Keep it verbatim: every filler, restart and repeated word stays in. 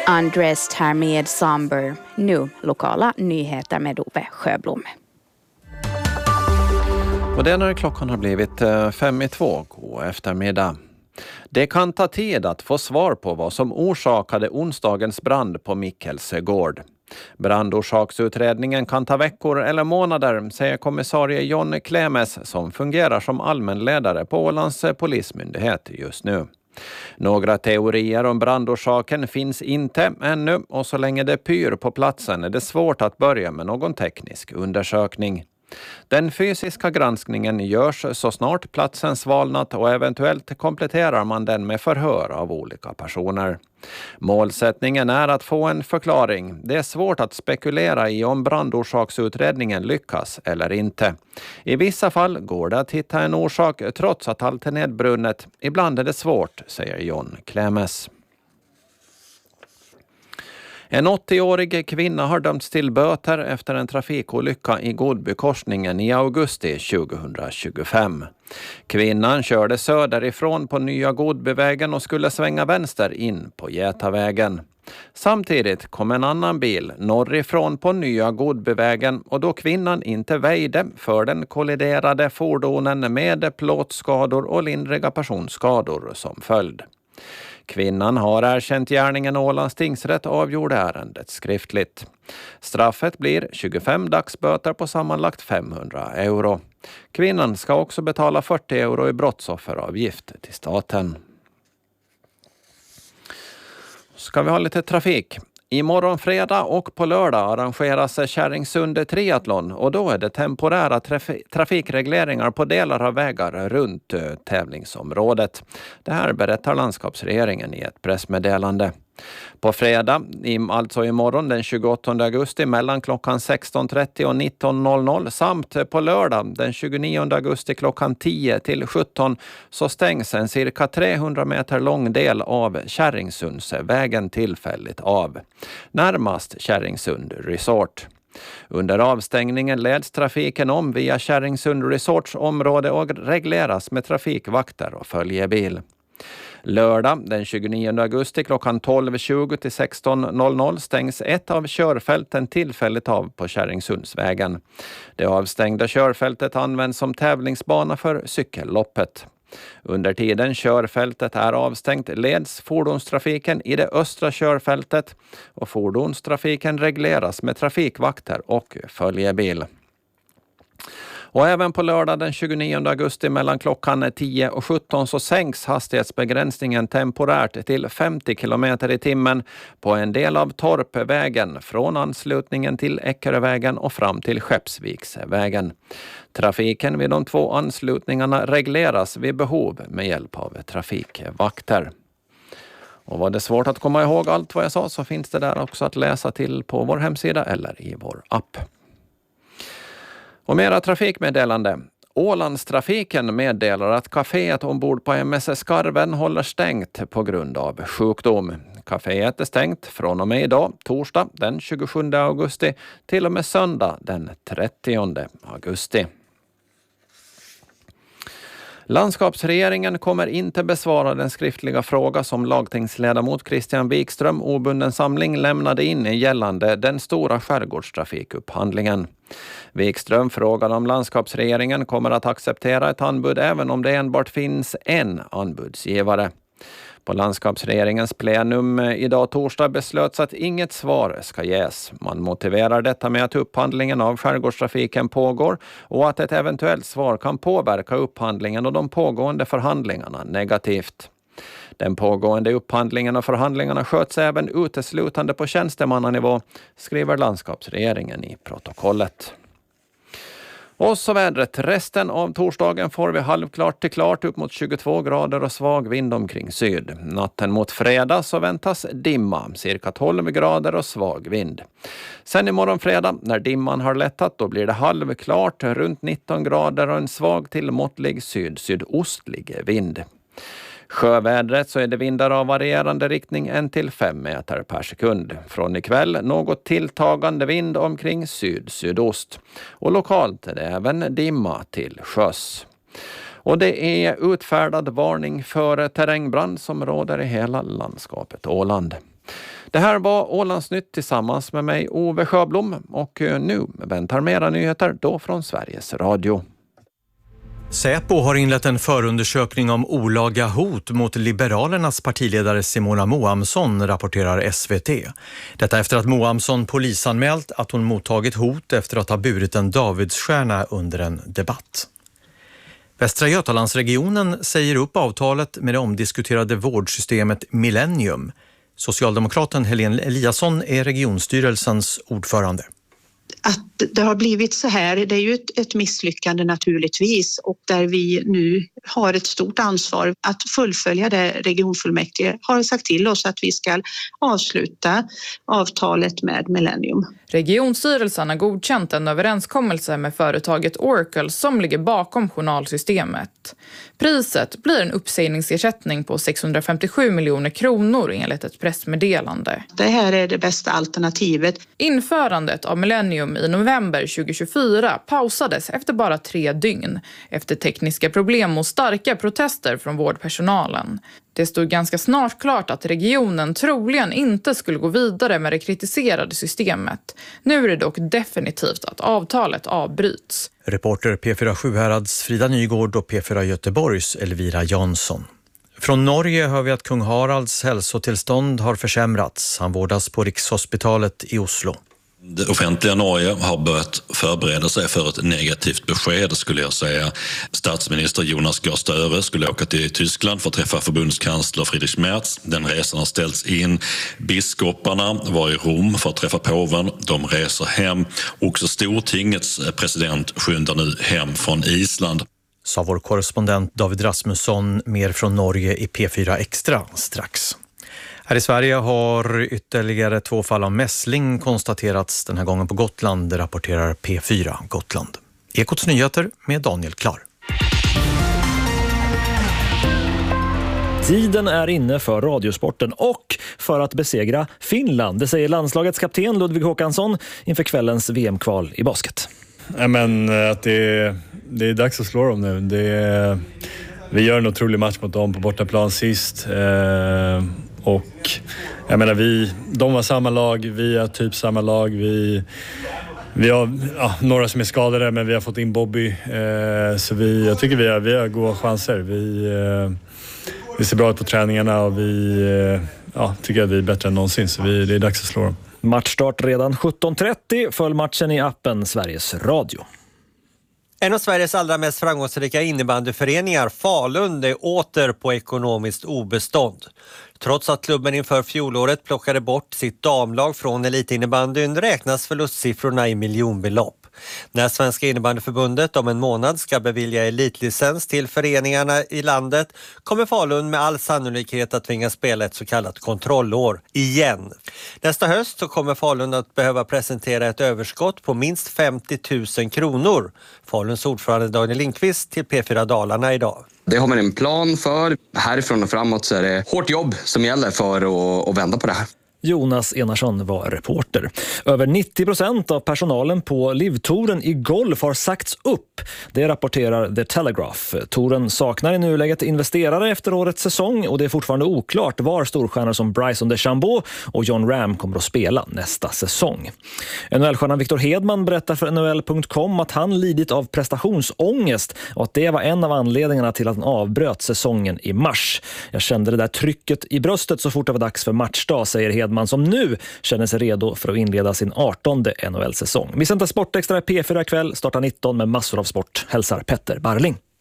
Undressed här med Somber. Nu lokala nyheter med Ove Sjöblom. Och det är när klockan har blivit fem i två. God eftermiddag. Det kan ta tid att få svar på vad som orsakade onsdagens brand på Mikkels gård. Brandorsakutredningen kan ta veckor eller månader, säger kommissarie John Klemes som fungerar som allmänledare på Ålands polismyndighet just nu. Några teorier om brandorsaken finns inte ännu och så länge det pyr på platsen är det svårt att börja med någon teknisk undersökning. Den fysiska granskningen görs så snart platsen svalnat och eventuellt kompletterar man den med förhör av olika personer. Målsättningen är att få en förklaring. Det är svårt att spekulera i om brandorsakutredningen lyckas eller inte. I vissa fall går det att hitta en orsak trots att allt är nedbrunnet. Ibland är det svårt, säger John Klemes. En åttioårig kvinna har dömts till böter efter en trafikolycka i Godbykorsningen i augusti tjugohundratjugofem. Kvinnan körde söderifrån på Nya Godbyvägen och skulle svänga vänster in på Getavägen. Samtidigt kom en annan bil norrifrån på Nya Godbyvägen och då kvinnan inte väjde för den kolliderade fordonen med plåtskador och lindriga personskador som följd. Kvinnan har erkänt gärningen och Ålands tingsrätt avgjorde ärendet skriftligt. Straffet blir tjugofem dagsböter på sammanlagt femhundra euro. Kvinnan ska också betala fyrtio euro i brottsofferavgift till staten. Ska vi ha lite trafik? Imorgon fredag och på lördag arrangeras Kärringsund triathlon och då är det temporära traf- trafikregleringar på delar av vägar runt uh, tävlingsområdet. Det här berättar landskapsregeringen i ett pressmeddelande. På fredag, alltså imorgon den tjugoåttonde augusti mellan klockan sexton trettio och nitton noll noll samt på lördag den tjugonionde augusti klockan tio till sjutton så stängs en cirka trehundra meter lång del av Kärringsundsvägen tillfälligt av. Närmast Kärringsund Resort. Under avstängningen leds trafiken om via Kärringsund Resorts område och regleras med trafikvakter och följebil. Lördag den tjugonionde augusti klockan tolv tjugo till sexton noll noll stängs ett av körfälten tillfälligt av på Kärringsundsvägen. Det avstängda körfältet används som tävlingsbana för cykelloppet. Under tiden körfältet är avstängt leds fordonstrafiken i det östra körfältet och fordonstrafiken regleras med trafikvakter och följebil. Och även på lördag den tjugonionde augusti mellan klockan tio och sjutton så sänks hastighetsbegränsningen temporärt till femtio kilometer i timmen på en del av Torpvägen från anslutningen till Eckerövägen och fram till Skeppsviksvägen. Trafiken vid de två anslutningarna regleras vid behov med hjälp av trafikvakter. Och var det svårt att komma ihåg allt vad jag sa så finns det där också att läsa till på vår hemsida eller i vår app. Och mera trafikmeddelande. Ålandstrafiken meddelar att kaféet ombord på M S S Skarven håller stängt på grund av sjukdom. Kaféet är stängt från och med idag, torsdag den tjugosjunde augusti till och med söndag den trettionde augusti. Landskapsregeringen kommer inte besvara den skriftliga fråga som lagtingsledamot Christian Wikström obunden samling lämnade in gällande den stora skärgårdstrafikupphandlingen. Wikström frågade om landskapsregeringen kommer att acceptera ett anbud även om det enbart finns en anbudsgivare. På landskapsregeringens plenum idag torsdag beslöts att inget svar ska ges. Man motiverar detta med att upphandlingen av skärgårdstrafiken pågår och att ett eventuellt svar kan påverka upphandlingen och de pågående förhandlingarna negativt. Den pågående upphandlingen och förhandlingarna sköts även uteslutande på tjänstemannanivå, skriver landskapsregeringen i protokollet. Och så vädret. Resten av torsdagen får vi halvklart till klart upp mot tjugotvå grader och svag vind omkring syd. Natten mot fredag så väntas dimma, cirka tolv grader och svag vind. Sen imorgon fredag, när dimman har lättat, då blir det halvklart runt nitton grader och en svag till måttlig syd-sydostlig vind. Sjövädret så är det vindar av varierande riktning en till fem meter per sekund. Från ikväll något tilltagande vind omkring syd-sydost. Och lokalt är det även dimma till sjöss. Och det är utfärdad varning för terrängbrand som råder i hela landskapet Åland. Det här var Ålandsnytt tillsammans med mig Ove Sjöblom och nu väntar mera nyheter då från Sveriges Radio. Säpo har inlett en förundersökning om olaga hot mot Liberalernas partiledare Simona Moamsson, rapporterar S V T. Detta efter att Moamsson polisanmält att hon mottagit hot efter att ha burit en Davidsstjärna under en debatt. Västra Götalandsregionen säger upp avtalet med det omdiskuterade vårdsystemet Millennium. Socialdemokraten Helene Eliasson är regionstyrelsens ordförande. Att det har blivit så här, det är ju ett, ett misslyckande naturligtvis, och där vi nu har ett stort ansvar att fullfölja det. Regionfullmäktige har sagt till oss att vi ska avsluta avtalet med Millennium. Regionstyrelsen har godkänt en överenskommelse med företaget Oracle som ligger bakom journalsystemet. Priset blir en uppsägningsersättning på sexhundrafemtiosju miljoner kronor enligt ett pressmeddelande. Det här är det bästa alternativet. Införandet av Millennium i november tjugohundratjugofyra pausades efter bara tre dygn efter tekniska problem och starka protester från vårdpersonalen. Det stod ganska snart klart att regionen troligen inte skulle gå vidare med det kritiserade systemet. Nu är det dock definitivt att avtalet avbryts. Reporter P fyra Sjuhärads Frida Nygård och P fyra Göteborgs Elvira Jansson. Från Norge hör vi att kung Haralds hälsotillstånd har försämrats. Han vårdas på Rikshospitalet i Oslo. Det offentliga Norge har börjat förbereda sig för ett negativt besked, skulle jag säga. Statsminister Jonas Gahr Støre skulle åka till Tyskland för att träffa förbundskansler Friedrich Merz. Den resan har ställts in. Biskoparna var i Rom för att träffa påven. De reser hem. Också Stortingets president skyndar nu hem från Island. Sa vår korrespondent David Rasmusson, mer från Norge i P fyra Extra strax. Här i Sverige har ytterligare två fall av mässling konstaterats, den här gången på Gotland, rapporterar P fyra Gotland. Ekots nyheter med Daniel Klar. Tiden är inne för radiosporten och för att besegra Finland. Det säger landslagets kapten Ludvig Håkansson inför kvällens V M-kval i basket. Ja, men att det är, det är dags att slå dem nu. Det är, vi gör en otrolig match mot dem på bortaplan sist. Eh, och jag menar, vi, de var samma lag, vi är typ samma lag. Vi, vi har ja, några som är skadade, men vi har fått in Bobby. Eh, så vi, jag tycker vi har, vi har goda chanser. Vi, eh, vi ser bra ut på träningarna och vi eh, ja, tycker att vi är bättre än någonsin. Så vi, det är dags att slå dem. Matchstart redan sjutton trettio, följ matchen i appen Sveriges Radio. En av Sveriges allra mest framgångsrika innebandyföreningar, Falun, är åter på ekonomiskt obestånd. Trots att klubben inför fjolåret plockade bort sitt damlag från elitinnebandyn räknas förlustsiffrorna i miljonbelopp. När Svenska innebandyförbundet om en månad ska bevilja elitlicens till föreningarna i landet kommer Falun med all sannolikhet att tvingas spela ett så kallat kontrollår igen. Nästa höst så kommer Falun att behöva presentera ett överskott på minst femtio tusen kronor. Faluns ordförande Daniel Lindqvist till P fyra Dalarna idag. Det har man en plan för. Härifrån och framåt så är det hårt jobb som gäller för att, att vända på det här. Jonas Enarsson var reporter. Över nittio procent av personalen på Livtouren i golf har sagts upp. Det rapporterar The Telegraph. Touren saknar i nuläget investerare efter årets säsong och det är fortfarande oklart var storstjärnor som Bryson DeChambeau och Jon Rahm kommer att spela nästa säsong. N H L-stjärnan Victor Hedman berättar för N H L punkt com att han lidit av prestationsångest och att det var en av anledningarna till att han avbröt säsongen i mars. Jag kände det där trycket i bröstet så fort det var dags för matchdag, säger Hedman, man som nu känner sig redo för att inleda sin artonde N H L-säsong. Missa inte Sportextra P fyra kväll, startar nitton med massor av sport. Hälsar Petter Barling.